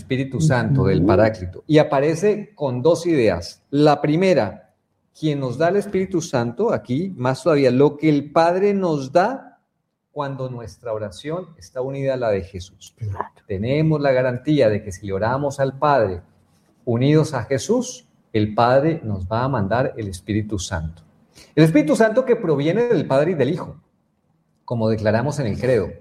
Espíritu Santo, del Paráclito, y aparece con dos ideas. La primera, quien nos da el Espíritu Santo, aquí más todavía, lo que el Padre nos da cuando nuestra oración está unida a la de Jesús. Tenemos la garantía de que si le oramos al Padre unidos a Jesús, el Padre nos va a mandar el Espíritu Santo. El Espíritu Santo que proviene del Padre y del Hijo, como declaramos en el credo,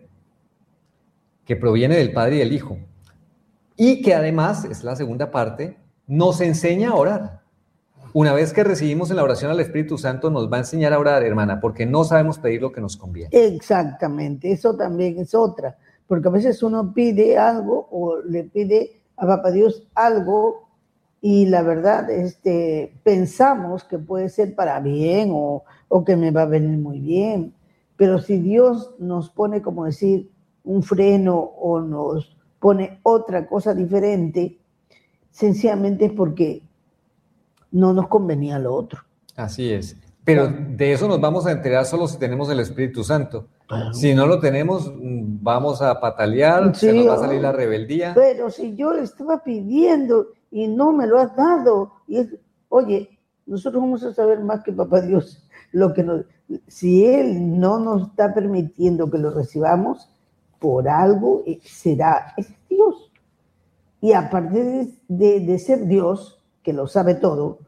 que proviene del Padre y del Hijo, y que además, es la segunda parte, nos enseña a orar. Una vez que recibimos en la oración al Espíritu Santo, nos va a enseñar a orar, hermana, porque no sabemos pedir lo que nos conviene. Exactamente, eso también es otra, porque a veces uno pide algo o le pide a Papá Dios algo y la verdad pensamos que puede ser para bien o que me va a venir muy bien, pero si Dios nos pone, como decir, un freno o nos pone otra cosa diferente, sencillamente es porque no nos convenía lo otro. Así es. Pero de eso nos vamos a enterar solo si tenemos el Espíritu Santo. Si no lo tenemos, vamos a patalear, sí, se nos va a salir la rebeldía. Pero si yo le estaba pidiendo y no me lo has dado, oye, nosotros vamos a saber más que Papá Dios lo que si Él no nos está permitiendo que lo recibamos, por algo será, es Dios. Y aparte de ser Dios, que lo sabe todo,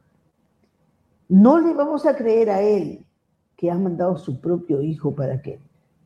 no le vamos a creer a Él que ha mandado su propio Hijo para que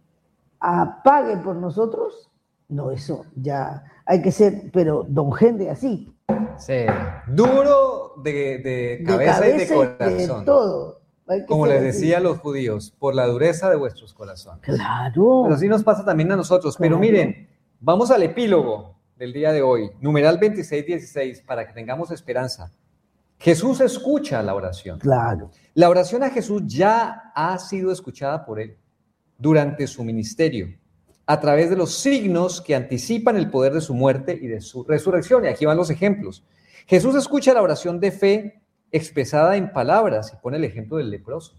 pague por nosotros. No, eso ya hay que ser, pero don Henry así. Sí, duro de cabeza y de corazón. De todo. Como les decía a los judíos, por la dureza de vuestros corazones. Claro. Pero así nos pasa también a nosotros. Claro. Pero miren, vamos al epílogo del día de hoy, numeral 26:16, para que tengamos esperanza. Jesús escucha la oración. Claro. La oración a Jesús ya ha sido escuchada por Él durante su ministerio, a través de los signos que anticipan el poder de su muerte y de su resurrección. Y aquí van los ejemplos. Jesús escucha la oración de fe expresada en palabras, y pone el ejemplo del leproso.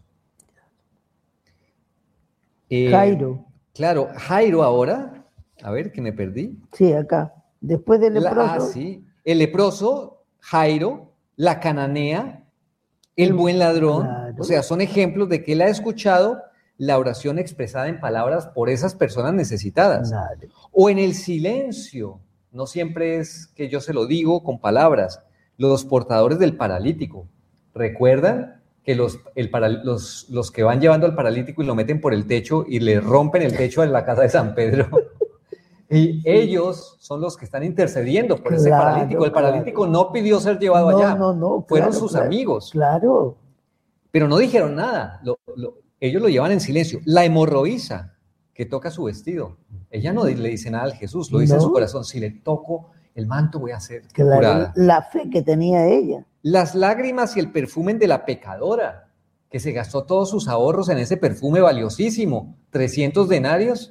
Jairo. Claro, Jairo ahora, a ver, que me perdí. Sí, acá, después del leproso. Sí, el leproso, Jairo, la cananea, el buen ladrón, claro. O sea, son ejemplos de que él ha escuchado la oración expresada en palabras por esas personas necesitadas. Claro. O en el silencio, no siempre es que yo se lo digo con palabras. Los portadores del paralítico, ¿recuerdan que los que van llevando al paralítico y lo meten por el techo y le rompen el techo en la casa de San Pedro? Y ellos son los que están intercediendo por ese paralítico. El paralítico no pidió ser llevado allá, fueron sus amigos. Claro. Pero no dijeron nada, ellos lo llevan en silencio. La hemorroísa que toca su vestido, ella no le dice nada al Jesús, lo dice en su corazón: si le toco el manto voy a ser curada. La fe que tenía ella. Las lágrimas y el perfume de la pecadora, que se gastó todos sus ahorros en ese perfume valiosísimo, 300 denarios,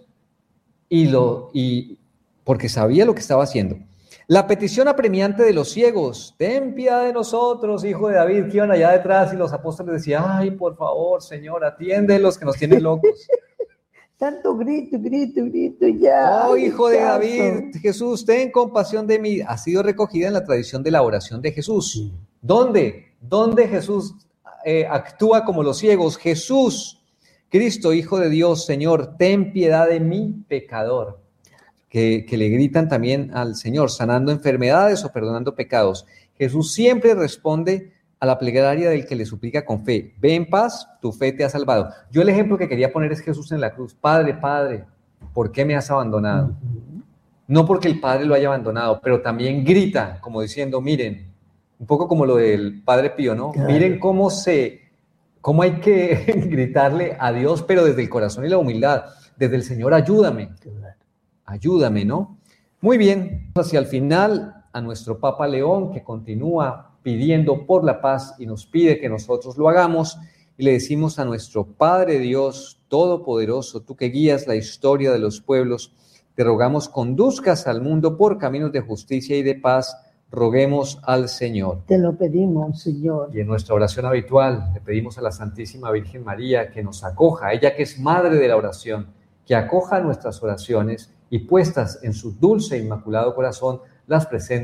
y porque sabía lo que estaba haciendo. La petición apremiante de los ciegos: ten piedad de nosotros, hijo de David, que iban allá detrás, y los apóstoles decían: ay, por favor, Señor, atiende los que nos tienen locos. Tanto grito, ya. Oh, hijo de David, Jesús, ten compasión de mí. Ha sido recogida en la tradición de la oración de Jesús. Sí. ¿Dónde Jesús actúa como los ciegos? Jesús, Cristo, Hijo de Dios, Señor, ten piedad de mí, pecador. Que le gritan también al Señor, sanando enfermedades o perdonando pecados. Jesús siempre responde a la plegaria del que le suplica con fe: ve en paz, tu fe te ha salvado. Yo el ejemplo que quería poner es Jesús en la cruz: Padre, ¿por qué me has abandonado? No porque el Padre lo haya abandonado, pero también grita, como diciendo: miren, un poco como lo del Padre Pío, ¿no? Claro. Miren cómo hay que gritarle a Dios, pero desde el corazón y la humildad, desde el Señor: ayúdame, ayúdame, ¿no? Muy bien, hacia el final, a nuestro Papa León, que continúa pidiendo por la paz y nos pide que nosotros lo hagamos, y le decimos a nuestro Padre Dios Todopoderoso: tú que guías la historia de los pueblos, te rogamos conduzcas al mundo por caminos de justicia y de paz. Roguemos al Señor. Te lo pedimos, Señor. Y en nuestra oración habitual le pedimos a la Santísima Virgen María que nos acoja, ella que es madre de la oración, que acoja nuestras oraciones y puestas en su dulce e inmaculado corazón, las presente